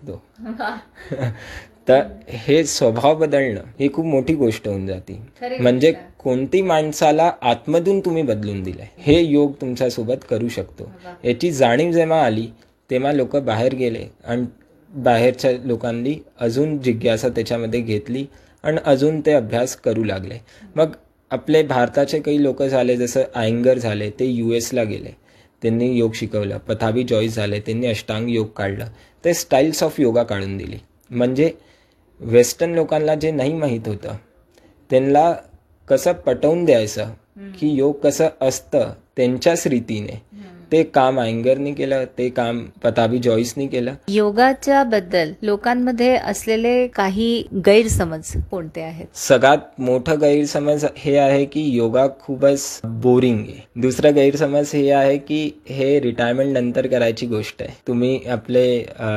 शकतो. तर हे स्वभाव बदलणं ही खूप मोठी गोष्ट होऊन जाते. म्हणजे कोणती माणसाला आतमधून तुम्ही बदलून दिलंय हे योग तुमच्यासोबत करू शकतो. याची जाणीव जेव्हा आली तेव्हा लोक बाहेर गेले आणि बाहेरच्या लोकांनी अजून जिज्ञासा त्याच्यामध्ये घेतली आणि अजून ते अभ्यास करू लागले. मग आपले भारताचे काही लोक झाले, जसं आयंगर झाले, ते US ला गेले, त्यांनी योग शिकवलं. पथाबी जॉईस झाले, त्यांनी अष्टांग योग काढलं. ते स्टाईल्स ऑफ योगा काढून दिली. म्हणजे वेस्टर्न लोकांना जे नाही माहीत होतं त्यांना कसं पटवून द्यायचं की योग कसं असतं त्यांच्याच रीतीने, ते काम आयंगरनी केलं, ते काम पताबी जॉईसनी केलं. योगाच्या बद्दल लोकांमध्ये असलेले काही गैरसमज कोणते आहेत? सगळ्यात मोठं गैरसमज हे आहे की योगा खूपच बोरिंग आहे. दुसरं गैरसमज हे आहे की हे रिटायरमेंट नंतर करायची गोष्ट आहे. तुम्ही आपले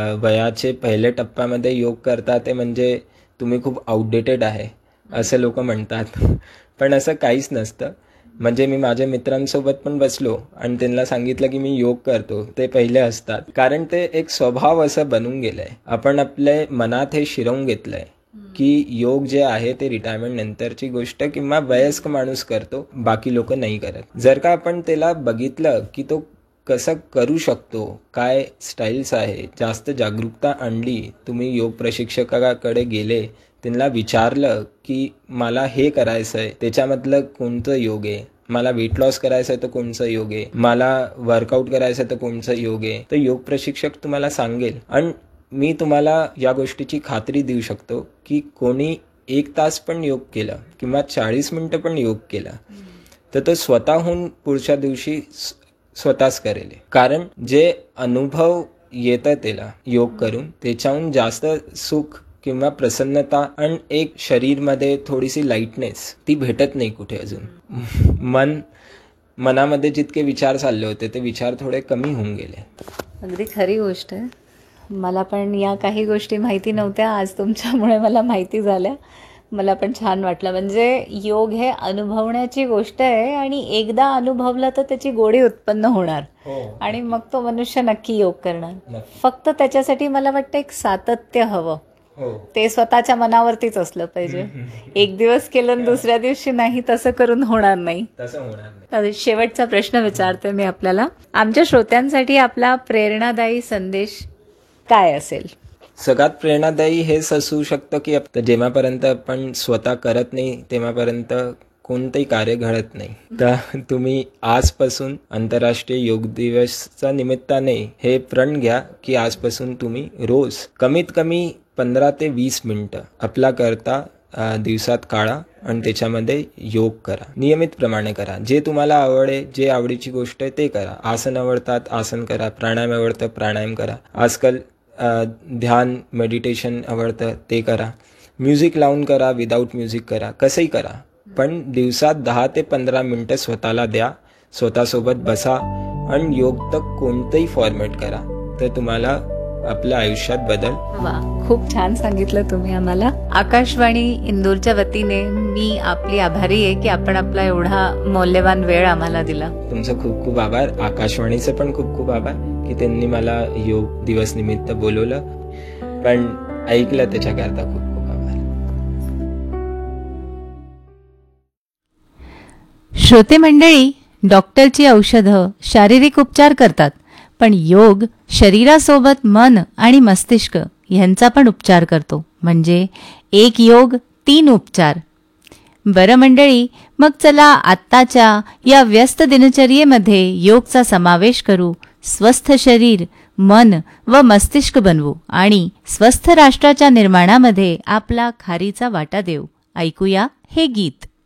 वयाचे पहिल्या टप्प्यामध्ये योग करता ते म्हणजे तुम्ही खूप आउटडेटेड आहे असं लोक म्हणतात. पण असं काहीच नसतं. म्हणजे मी माझ्या मित्रांसोबत पण बसलो आणि त्यांना सांगितलं की मी योग करतो, ते पहिले असतात. कारण ते एक स्वभाव असं बनून गेलंय. आपण आपल्या मनात हे शिरवून घेतलंय की योग जे आहे ते रिटायरमेंट नंतरची गोष्ट किंवा वयस्क माणूस करतो, बाकी लोक नाही करत. जर का आपण त्याला बघितलं की तो कसं करू शकतो, काय स्टाईल्स आहे, जास्त जागरूकता आणली, तुम्ही योग प्रशिक्षकाकडे गेले, त्यांना विचारलं की मला हे करायचं आहे, त्याच्यामधलं कोणतं योग आहे, मला वेट लॉस करायचं आहे तर कोणचं योग आहे, मला वर्कआउट करायचं आहे तर कोणचं योग आहे, तर योग प्रशिक्षक तुम्हाला सांगेल. आणि मी तुम्हाला या गोष्टीची खात्री देऊ शकतो की कोणी 1 तास पण योग केलं किंवा 40 मिनिटं पण योग केला तर तो स्वतःहून पुढच्या दिवशी स्वतःच करेल. कारण जे अनुभव येतं त्याला योग करून, त्याच्याहून जास्त सुख किंवा प्रसन्नता आणि एक शरीरमध्ये थोडीशी लाईटनेस ती भेटत नाही कुठे अजून. मनामध्ये जितके विचार चालले होते ते विचार थोडे कमी होऊन गेले. अगदी खरी गोष्ट आहे. मला पण या काही गोष्टी माहिती नव्हत्या, आज तुमच्यामुळे मला माहिती झाल्या. मला पण छान वाटलं. म्हणजे योग हे अनुभवण्याची गोष्ट आहे आणि एकदा अनुभवलं तर त्याची गोडी उत्पन्न होणार आणि मग तो मनुष्य नक्की योग करणार. फक्त त्याच्यासाठी मला वाटतं एक सातत्य हवं. ते स्वतःच्या मनावरतीच असलं पाहिजे. एक दिवस केलं आणि दुसऱ्या दिवशी नाही, तसं करून होणार नाही. शेवटचा प्रश्न विचारते मी आपल्याला. आमच्या श्रोत्यांसाठी आपला प्रेरणादायी संदेश काय असेल? सगळ्यात प्रेरणादायी हेच असू शकतं की जेव्हापर्यंत आपण स्वतः करत नाही तेव्हापर्यंत कोणतंही कार्य घडत नाही. तर तुम्ही आजपासून आंतरराष्ट्रीय योग दिवसच्या निमित्ताने हे प्रण घ्या की आजपासून तुम्ही रोज कमीत कमी 15 ते 20 मिनिटं आपला करता दिवसात काढा आणि त्याच्यामध्ये योग करा. नियमितप्रमाणे करा. जे तुम्हाला आवडे, जे आवडीची गोष्ट आहे ते करा. आसन आवडतात आसन करा, प्राणायाम आवडतं प्राणायाम करा, आजकाल ध्यान मेडिटेशन आवडतं ते करा, म्युझिक लावून करा, विदाऊट म्युझिक करा, कसंही करा. पण दिवसात 10 ते 15 मिनिटं स्वतःला द्या. स्वतःसोबत बसा आणि योग तर कोणतंही फॉर्मॅट करा, तर तुम्हाला आपल्या आयुष्यात बदल. वा, खूप छान सांगितलं तुम्ही आम्हाला. आकाशवाणी इंदूरच्या वतीने मी आपली आभारी आहे की आपण आपला एवढा मौल्यवान वेळ आम्हाला दिला. तुमचं खूप खूप आभार. आकाशवाणीचं पण खूप खूप आभार की त्यांनी मला योग दिवस निमित्त बोलवलं, पण ऐकलं त्याच्याकरता खूप खूप आभार. श्रोते मंडळी, डॉक्टरची औषधं शारीरिक उपचार करतात, पण योग शरीरासोबत मन आणि मस्तिष्क यांचा पण उपचार करतो. म्हणजे एक योग 3 उपचार. बरं मंडळी, मग चला आत्ताच्या या व्यस्त दिनचर्येमध्ये योगचा समावेश करू. स्वस्थ शरीर, मन व मस्तिष्क बनवू आणि स्वस्थ राष्ट्राच्या निर्माणामध्ये आपला खारीचा वाटा देऊ. ऐकूया हे गीत.